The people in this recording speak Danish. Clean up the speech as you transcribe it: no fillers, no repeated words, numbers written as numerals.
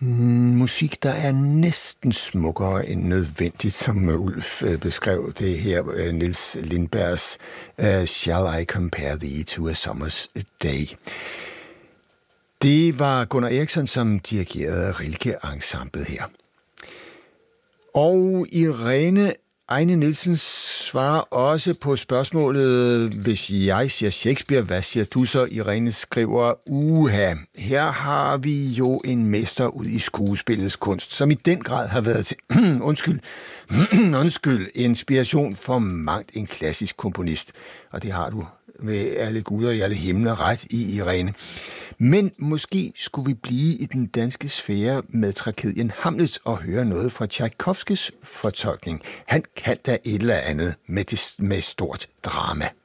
Musik, der er næsten smukkere end nødvendigt, som Ulf beskrev det her, Niels Lindbergs Shall I Compare Thee to a Summer's Day. Det var Gunnar Eriksson, som dirigerede Rilke-ensemblet her. Og Irene Ejne Nielsen svarer også på spørgsmålet, hvis jeg siger Shakespeare, hvad siger du så? Irene skriver, her har vi jo en mester ud i skuespillets kunst, som i den grad har været til, inspiration for mangt en klassisk komponist. Og det har du ved alle guder i alle himler ret i, Irene. Men måske skulle vi blive i den danske sfære med tragedien Hamlet og høre noget fra Tchaikovskys fortolkning. Han kan da et eller andet med stort drama.